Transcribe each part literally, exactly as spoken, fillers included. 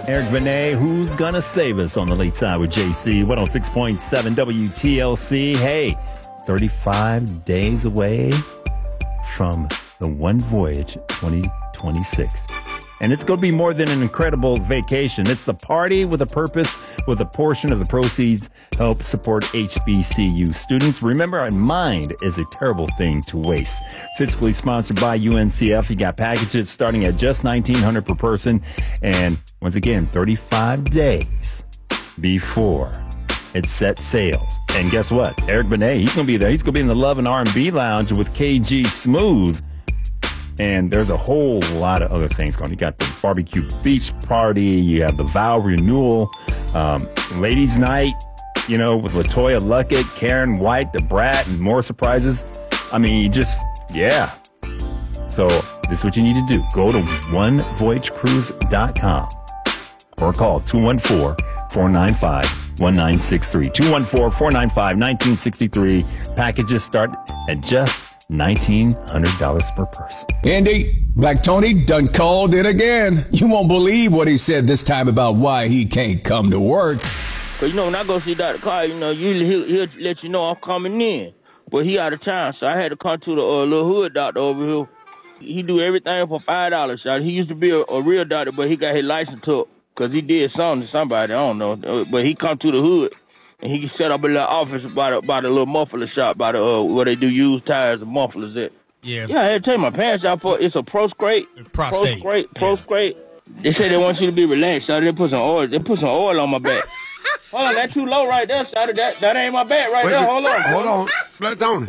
Eric Benet, who's gonna save us on the late side with J C, one oh six point seven W T L C. Hey, thirty-five days away from the One Voyage twenty twenty-six. And it's going to be more than an incredible vacation. It's the party with a purpose, with a portion of the proceeds help support H B C U students. Remember, a mind is a terrible thing to waste. Fiscally sponsored by U N C F. You got packages starting at just nineteen hundred dollars per person. And once again, thirty-five days before it sets sail. And guess what? Eric Benet, he's going to be there. He's going to be in the Love and R and B Lounge with K G Smooth. And there's a whole lot of other things going on. You got the barbecue beach party. You have the vow renewal, um, ladies' night, you know, with LaToya Luckett, Karen White, the Brat, and more surprises. I mean, just, yeah. So this is what you need to do. Go to one voyage cruise dot com or call two one four, four nine five, one nine six three. two one four, four nine five, one nine six three. Packages start at just nineteen hundred dollars per person. Andy, Black Tony done called it again. You won't believe what he said this time about why he can't come to work. Cause you know, when I go see Doctor Carr, you know, usually he'll, he'll let you know I'm coming in. But he out of town, so I had to come to the uh, little hood doctor over here. He do everything for five dollars. He used to be a, a real doctor, but he got his license took because he did something to somebody, I don't know. But he come to the hood. And he set up a little office by the, by the little muffler shop, by the uh, where they do used tires and mufflers at. Yes. Yeah, I had to take my pants out for it's a prostate. Prostate. Prostate. Prostate. Yeah. They say they want you to be relaxed, so they put some oil. They put some oil on my back. Hold on, that's too low right there, Shotty. That that ain't my back right Wait, there. Hold on. Hold on. Black Tony.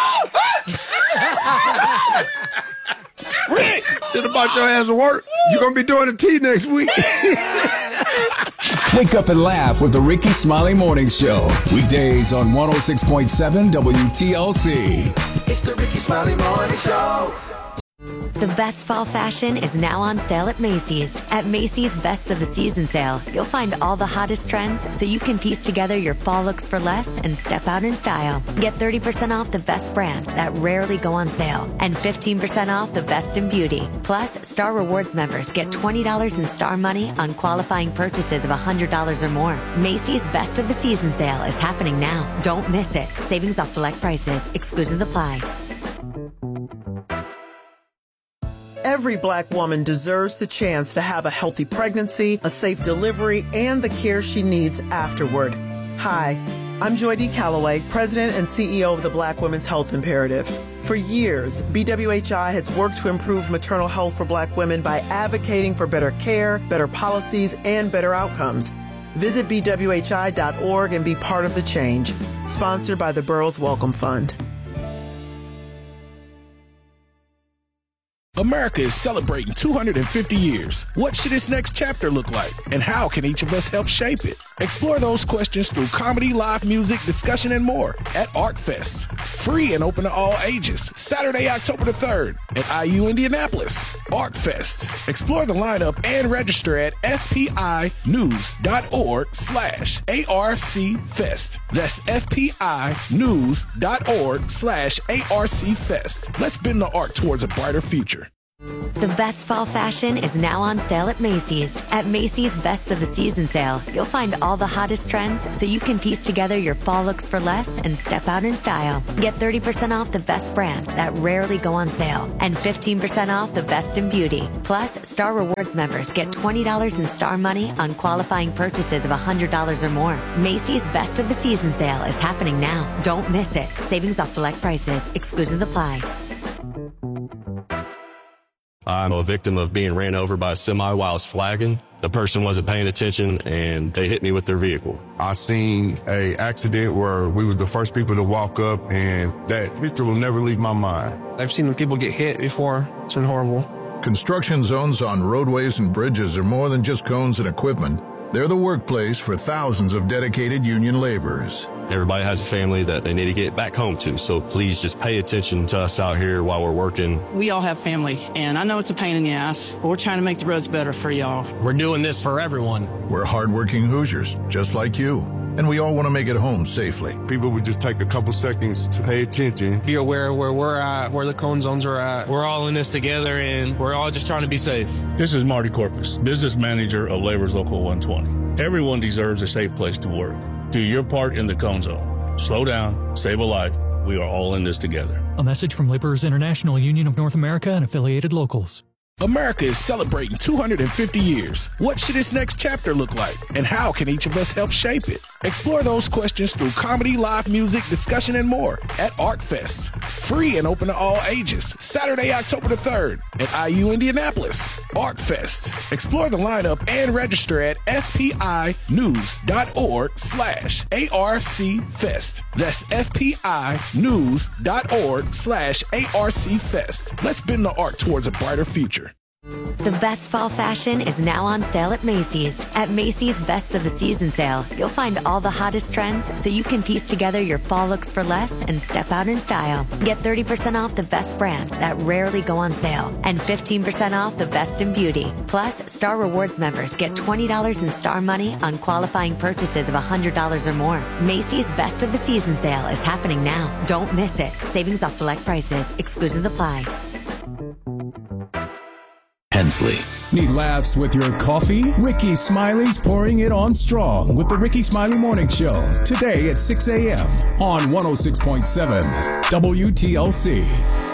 Rick! Shit about your ass to work. You're going to be doing a T next week. Wake up and laugh with the Ricky Smiley Morning Show. Weekdays on one oh six point seven W T L C. It's the Ricky Smiley Morning Show. The best fall fashion is now on sale at Macy's. At Macy's Best of the Season sale, you'll find all the hottest trends so you can piece together your fall looks for less and step out in style. Get thirty percent off the best brands that rarely go on sale and fifteen percent off the best in beauty. Plus, Star Rewards members get twenty dollars in Star Money on qualifying purchases of one hundred dollars or more. Macy's Best of the Season sale is happening now. Don't miss it. Savings off select prices. Exclusions apply. Every Black woman deserves the chance to have a healthy pregnancy, a safe delivery, and the care she needs afterward. Hi, I'm Joy D. Calloway, President and C E O of the Black Women's Health Imperative. For years, B W H I has worked to improve maternal health for Black women by advocating for better care, better policies, and better outcomes. Visit B W H I dot org and be part of the change. Sponsored by the Burroughs Welcome Fund. America is celebrating two hundred fifty years. What should its next chapter look like? And how can each of us help shape it? Explore those questions through comedy, live music, discussion, and more at ArtFest. Free and open to all ages. Saturday, October the third at I U Indianapolis. ArtFest. Explore the lineup and register at fpinews.org slash ARCFest. That's fpinews.org slash ARCFest. Let's bend the art towards a brighter future. The best fall fashion is now on sale at Macy's. At Macy's Best of the Season sale, you'll find all the hottest trends so you can piece together your fall looks for less and step out in style. Get thirty percent off the best brands that rarely go on sale and fifteen percent off the best in beauty. Plus, Star Rewards members get twenty dollars in Star Money on qualifying purchases of one hundred dollars or more. Macy's Best of the Season sale is happening now. Don't miss it. Savings off select prices. Exclusions apply. I'm a victim of being ran over by a semi while I was flagging. The person wasn't paying attention and they hit me with their vehicle. I seen a accident where we were the first people to walk up, and that picture will never leave my mind. I've seen people get hit before. It's been horrible. Construction zones on roadways and bridges are more than just cones and equipment. They're the workplace for thousands of dedicated union laborers. Everybody has a family that they need to get back home to, so please just pay attention to us out here while we're working. We all have family, and I know it's a pain in the ass, but we're trying to make the roads better for y'all. We're doing this for everyone. We're hardworking Hoosiers, just like you. and we all want to make it home safely. People would just take a couple seconds to pay attention. Be aware where we're at, where the cone zones are at. We're all in this together, and we're all just trying to be safe. This is Marty Corpus, business manager of Labor's Local one twenty. Everyone deserves a safe place to work. Do your part in the cone zone. Slow down, save a life. We are all in this together. A message from Laborers International Union of North America and affiliated locals. America is celebrating two hundred fifty years. What should its next chapter look like? And how can each of us help shape it? Explore those questions through comedy, live music, discussion, and more at ArcFest. Free and open to all ages. Saturday, October the third at I U Indianapolis. ArcFest. Explore the lineup and register at fpinews.org slash ARCFest. That's fpinews.org slash ARCFest. Let's bend the arc towards a brighter future. The best fall fashion is now on sale at Macy's. At Macy's Best of the Season sale, you'll find all the hottest trends so you can piece together your fall looks for less and step out in style. Get thirty percent off the best brands that rarely go on sale and fifteen percent off the best in beauty. Plus, Star Rewards members get twenty dollars in Star Money on qualifying purchases of one hundred dollars or more. Macy's Best of the Season sale is happening now. Don't miss it. Savings off select prices. Exclusions apply. Hensley. Need laughs with your coffee? Ricky Smiley's pouring it on strong with the Ricky Smiley Morning Show. Today at six a.m. on one oh six point seven W T L C.